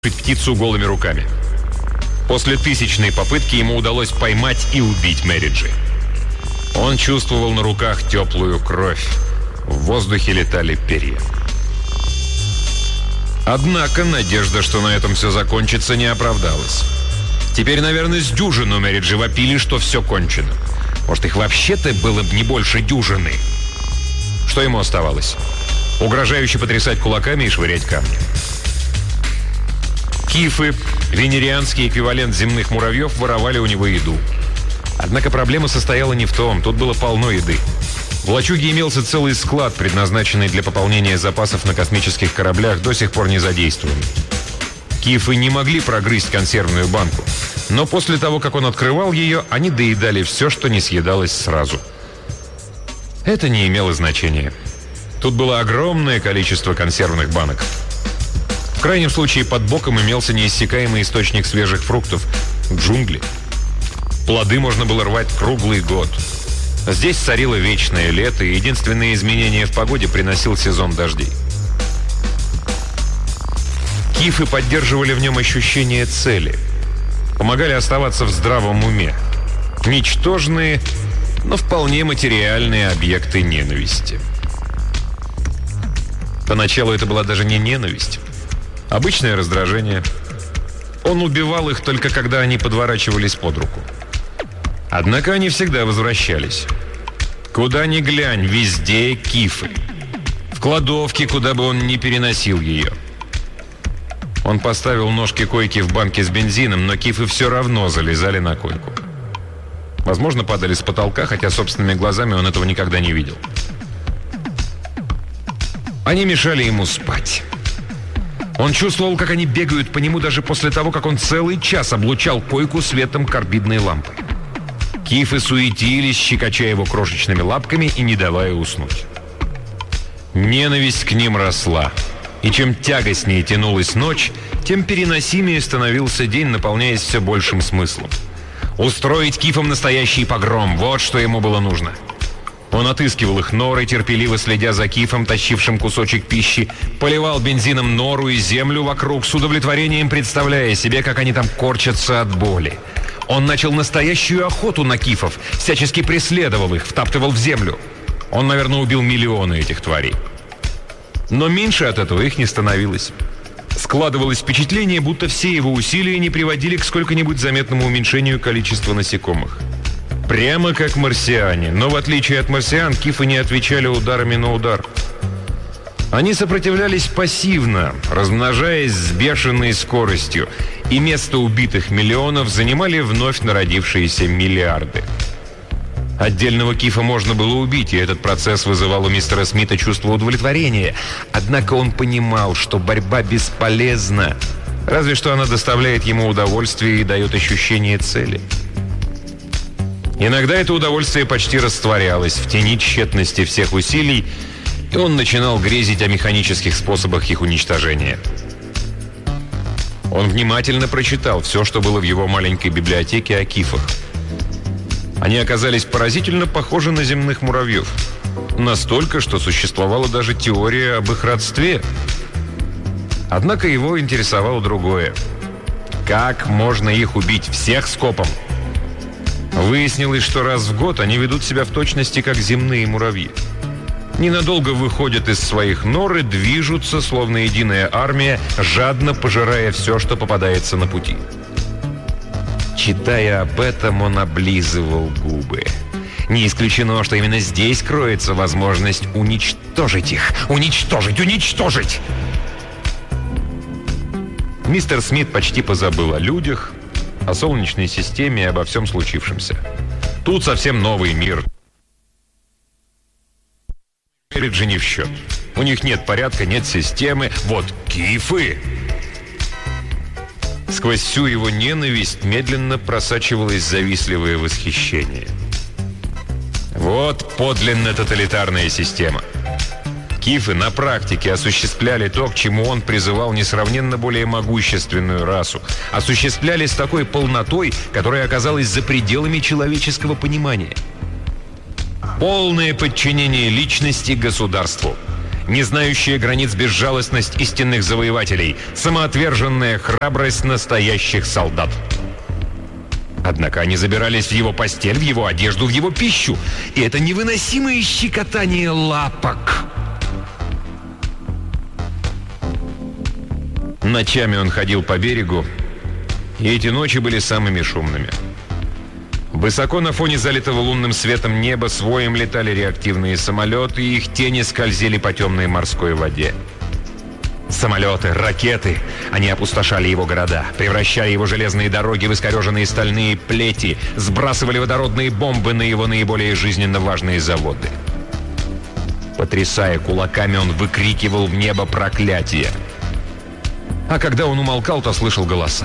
птицу голыми руками. После 1000-й попытки ему удалось поймать и убить Мериджи. Он чувствовал на руках теплую кровь. В воздухе летали перья. Однако надежда, что на этом все закончится, не оправдалась. Теперь, наверное, с дюжину Мериджи вопили, что все кончено. Может, их вообще-то было не больше дюжины. Что ему оставалось? Угрожающе потрясать кулаками и швырять камни. Кифы, венерианский эквивалент земных муравьев, воровали у него еду. Однако проблема состояла не в том, тут было полно еды. В лачуге имелся целый склад, предназначенный для пополнения запасов на космических кораблях, до сих пор не задействованный. Кифы не могли прогрызть консервную банку, но после того, как он открывал ее, они доедали все, что не съедалось сразу. Это не имело значения. Тут было огромное количество консервных банок. В крайнем случае, под боком имелся неиссякаемый источник свежих фруктов – джунгли. Плоды можно было рвать круглый год. Здесь царило вечное лето, и единственное изменение в погоде приносил сезон дождей. Кифы поддерживали в нем ощущение цели. Помогали оставаться в здравом уме. Ничтожные, но вполне материальные объекты ненависти. Поначалу это была даже не ненависть. Обычное раздражение. Он убивал их только когда они подворачивались под руку. Однако они всегда возвращались. Куда ни глянь, везде кифы. В кладовке, куда бы он ни переносил ее. Он поставил ножки койки в банке с бензином, но кифы все равно залезали на койку. Возможно, падали с потолка, хотя собственными глазами он этого никогда не видел. Они мешали ему спать. Он чувствовал, как они бегают по нему даже после того, как он целый час облучал койку светом карбидной лампы. Кифы суетились, щекоча его крошечными лапками и не давая уснуть. Ненависть к ним росла. И чем тягостнее тянулась ночь, тем переносимее становился день, наполняясь все большим смыслом. Устроить кифам настоящий погром – вот что ему было нужно. Он отыскивал их норы, терпеливо следя за кифом, тащившим кусочек пищи, поливал бензином нору и землю вокруг, с удовлетворением представляя себе, как они там корчатся от боли. Он начал настоящую охоту на кифов, всячески преследовал их, втаптывал в землю. Он, наверное, убил миллионы этих тварей. Но меньше от этого их не становилось. Складывалось впечатление, будто все его усилия не приводили к сколько-нибудь заметному уменьшению количества насекомых. Прямо как марсиане, но в отличие от марсиан, кифы не отвечали ударами на удар. Они сопротивлялись пассивно, размножаясь с бешеной скоростью, и место убитых миллионов занимали вновь народившиеся миллиарды. Отдельного кифа можно было убить, и этот процесс вызывал у мистера Смита чувство удовлетворения. Однако он понимал, что борьба бесполезна, разве что она доставляет ему удовольствие и дает ощущение цели. Иногда это удовольствие почти растворялось в тени тщетности всех усилий, и он начинал грезить о механических способах их уничтожения. Он внимательно прочитал все, что было в его маленькой библиотеке о кифах. Они оказались поразительно похожи на земных муравьев. Настолько, что существовала даже теория об их родстве. Однако его интересовало другое. Как можно их убить всех скопом? Выяснилось, что раз в год они ведут себя в точности, как земные муравьи. Ненадолго выходят из своих нор и движутся, словно единая армия, жадно пожирая все, что попадается на пути. Читая об этом, он облизывал губы. Не исключено, что именно здесь кроется возможность уничтожить их. Уничтожить! Мистер Смит почти позабыл о людях, о Солнечной системе и обо всем случившемся. Тут совсем новый мир. Мериджи не в счет. У них нет порядка, нет системы. Вот кифы! Сквозь всю его ненависть медленно просачивалось завистливое восхищение. Вот подлинно тоталитарная система. Кифы на практике осуществляли то, к чему он призывал несравненно более могущественную расу. Осуществляли с такой полнотой, которая оказалась за пределами человеческого понимания. Полное подчинение личности государству. не знающая границ безжалостность истинных завоевателей, самоотверженная храбрость настоящих солдат. Однако они забирались в его постель, в его одежду, в его пищу. И это невыносимое щекотание лапок. Ночами он ходил по берегу, и эти ночи были самыми шумными. Высоко на фоне залитого лунным светом неба с воем летали реактивные самолеты, и их тени скользили по темной морской воде. Самолеты, ракеты, они опустошали его города, превращали его железные дороги в искореженные стальные плети, сбрасывали водородные бомбы на его наиболее жизненно важные заводы. Потрясая кулаками, он выкрикивал в небо проклятия. А когда он умолкал, то слышал голоса.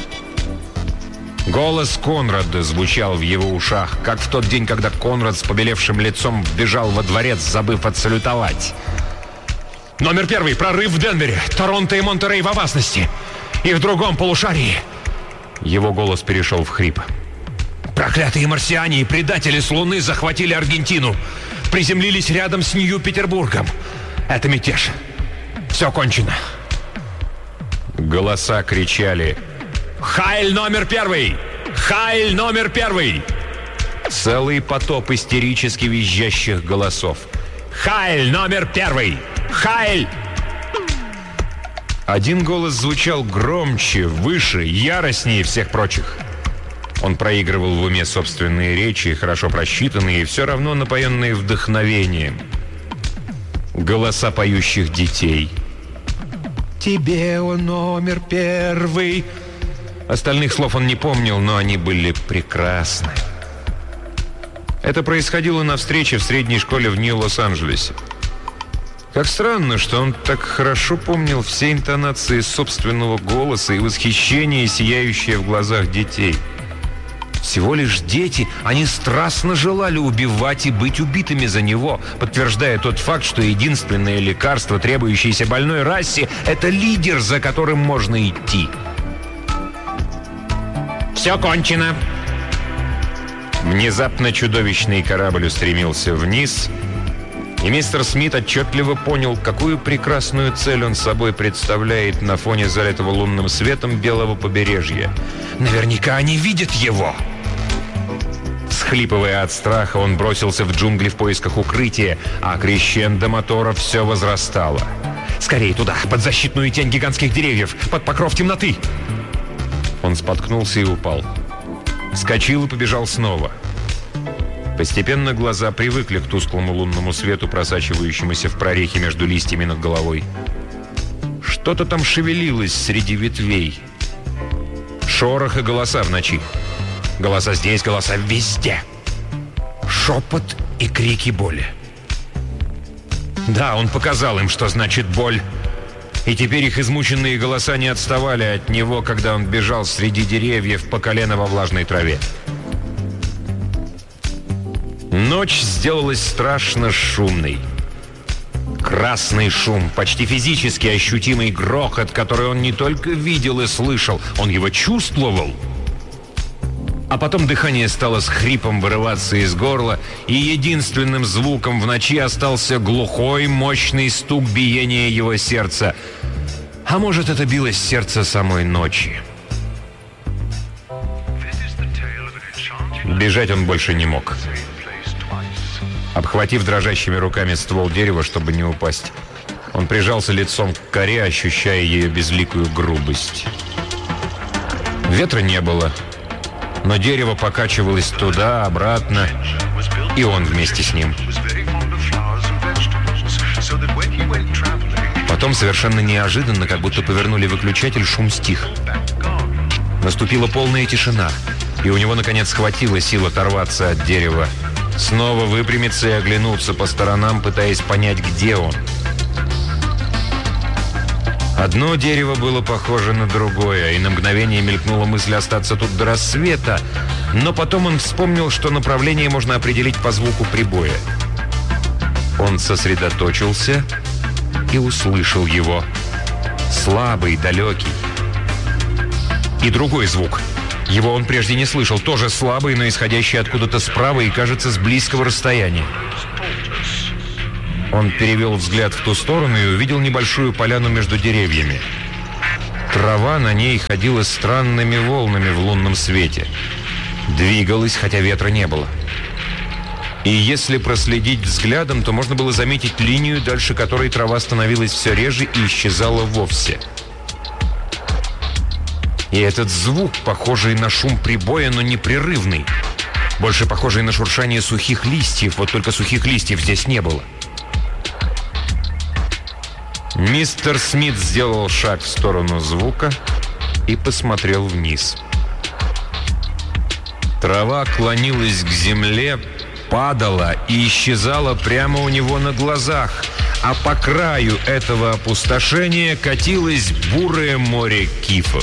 Голос Конрада звучал в его ушах, как в тот день, когда Конрад с побелевшим лицом вбежал во дворец, забыв отсалютовать. «Номер 1. Прорыв в Денвере. Торонто и Монтерей в опасности. И в другом полушарии». Его голос перешел в хрип. «Проклятые марсиане и предатели с Луны захватили Аргентину. Приземлились рядом с Нью-Петербургом. Это мятеж. Все кончено». Голоса кричали: «Хайль номер 1! Хайль номер 1!» Целый потоп истерически визжащих голосов. «Хайль номер 1! Хайль!» Один голос звучал громче, выше, яростнее всех прочих. Он проигрывал в уме собственные речи, хорошо просчитанные и все равно напоенные вдохновением. Голоса поющих детей. «Тебе он номер 1!» Остальных слов он не помнил, но они были прекрасны. Это происходило на встрече в средней школе в Нью-Лос-Анджелесе. Как странно, что он так хорошо помнил все интонации собственного голоса и восхищение, сияющее в глазах детей. Всего лишь дети, они страстно желали убивать и быть убитыми за него, подтверждая тот факт, что единственное лекарство, требующееся больной расе, это лидер, за которым можно идти. «Все кончено!» Внезапно чудовищный корабль устремился вниз, и мистер Смит отчетливо понял, какую прекрасную цель он собой представляет на фоне залитого лунным светом белого побережья. Наверняка они видят его! Схлипывая от страха, он бросился в джунгли в поисках укрытия, а крещендо мотора все возрастало. «Скорее туда, под защитную тень гигантских деревьев, под покров темноты!» Он споткнулся и упал. Вскочил и побежал снова. Постепенно глаза привыкли к тусклому лунному свету, просачивающемуся в прорехи между листьями над головой. Что-то там шевелилось среди ветвей. Шорох и голоса в ночи. Голоса здесь, голоса везде. Шепот и крики боли. Да, он показал им, что значит боль. И теперь их измученные голоса не отставали от него, когда он бежал среди деревьев по колено во влажной траве. Ночь сделалась страшно шумной. Красный шум, почти физически ощутимый грохот, который он не только видел и слышал, он его чувствовал. А потом дыхание стало с хрипом вырываться из горла, и единственным звуком в ночи остался глухой, мощный стук биения его сердца. А может, это билось сердце самой ночи. Бежать он больше не мог. Обхватив дрожащими руками ствол дерева, чтобы не упасть, он прижался лицом к коре, ощущая ее безликую грубость. Ветра не было, но дерево покачивалось туда, обратно, и он вместе с ним. Потом, совершенно неожиданно, как будто повернули выключатель, шум стих. Наступила полная тишина, и у него, наконец, хватило сил оторваться от дерева, снова выпрямиться и оглянуться по сторонам, пытаясь понять, где он. Одно дерево было похоже на другое, и на мгновение мелькнула мысль остаться тут до рассвета, но потом он вспомнил, что направление можно определить по звуку прибоя. Он сосредоточился и услышал его. Слабый, далекий. И другой звук. Его он прежде не слышал, тоже слабый, но исходящий откуда-то справа и, кажется, с близкого расстояния. Он перевел взгляд в ту сторону и увидел небольшую поляну между деревьями. Трава на ней ходила странными волнами в лунном свете. Двигалась, хотя ветра не было. И если проследить взглядом, то можно было заметить линию, дальше которой трава становилась все реже и исчезала вовсе. И этот звук, похожий на шум прибоя, но непрерывный. Больше похожий на шуршание сухих листьев, вот только сухих листьев здесь не было. Мистер Смит сделал шаг в сторону звука и посмотрел вниз. Трава клонилась к земле, падала и исчезала прямо у него на глазах, а по краю этого опустошения катилось бурое море кифов.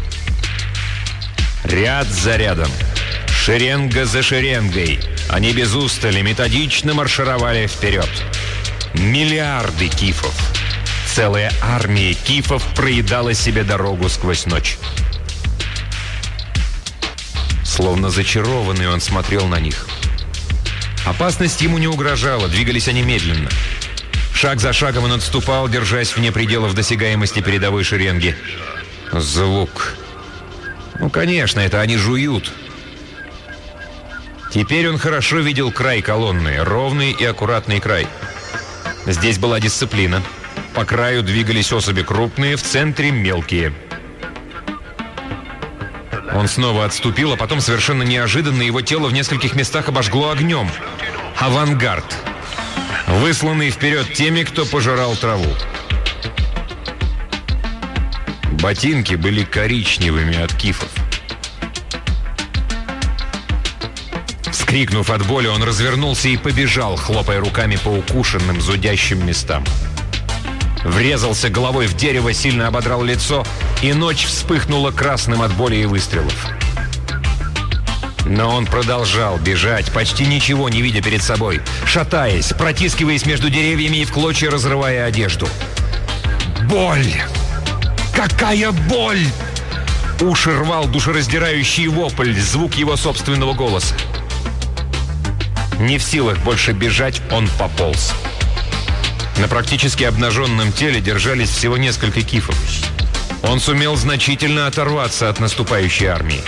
Ряд за рядом, шеренга за шеренгой, они без устали методично маршировали вперед. Миллиарды кифов. Целая армия кифов проедала себе дорогу сквозь ночь. Словно зачарованный, он смотрел на них. Опасность ему не угрожала, двигались они медленно. Шаг за шагом он отступал, держась вне пределов досягаемости передовой шеренги. Звук. Ну, конечно, это они жуют. Теперь он хорошо видел край колонны, ровный и аккуратный край. Здесь была дисциплина. По краю двигались особи крупные, в центре мелкие. Он снова отступил, а потом совершенно неожиданно его тело в нескольких местах обожгло огнем. Авангард. Высланный вперед теми, кто пожирал траву. Ботинки были коричневыми от кифов. Вскрикнув от боли, он развернулся и побежал, хлопая руками по укушенным, зудящим местам. Врезался головой в дерево, сильно ободрал лицо, и ночь вспыхнула красным от боли и выстрелов. Но он продолжал бежать, почти ничего не видя перед собой, шатаясь, протискиваясь между деревьями и в клочья разрывая одежду. Боль! Какая боль! Уши рвал душераздирающий вопль, звук его собственного голоса. Не в силах больше бежать, он пополз. На практически обнаженном теле держались всего несколько кифов. Он сумел значительно оторваться от наступающей армии.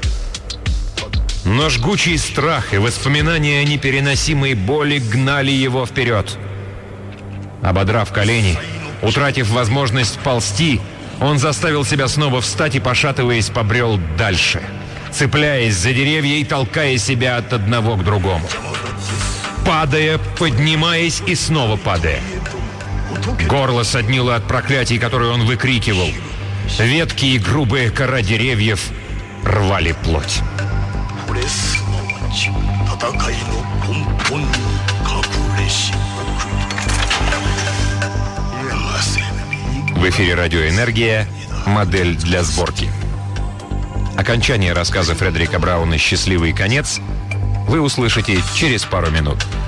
Но жгучий страх и воспоминания о непереносимой боли гнали его вперед. Ободрав колени, утратив возможность ползти, он заставил себя снова встать и, пошатываясь, побрел дальше, цепляясь за деревья и толкая себя от одного к другому. Падая, поднимаясь и снова падая. Горло соднило от проклятий, которые он выкрикивал. Ветки и грубая кора деревьев рвали плоть. В эфире «Радиоэнергия. Модель для сборки». Окончание рассказа Фредерика Брауна «Счастливый конец» вы услышите через пару минут.